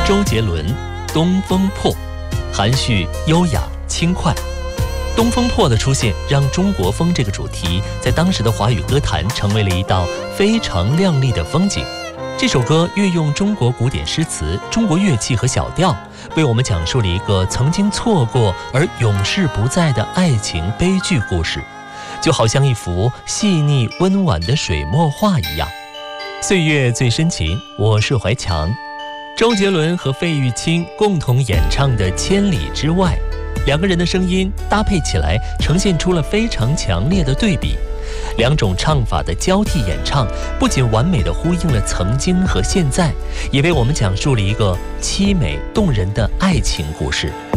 周杰伦《东风破》，含蓄、优雅、轻快。东风破的出现，让中国风这个主题在当时的华语歌坛成为了一道非常亮丽的风景。这首歌运用中国古典诗词、中国乐器和小调，为我们讲述了一个曾经错过而永世不再的爱情悲剧故事，就好像一幅细腻温婉的水墨画一样。岁月最深情，我是怀强。周杰伦和费玉清共同演唱的《千里之外》，两个人的声音搭配起来，呈现出了非常强烈的对比。两种唱法的交替演唱，不仅完美地呼应了曾经和现在，也为我们讲述了一个凄美动人的爱情故事。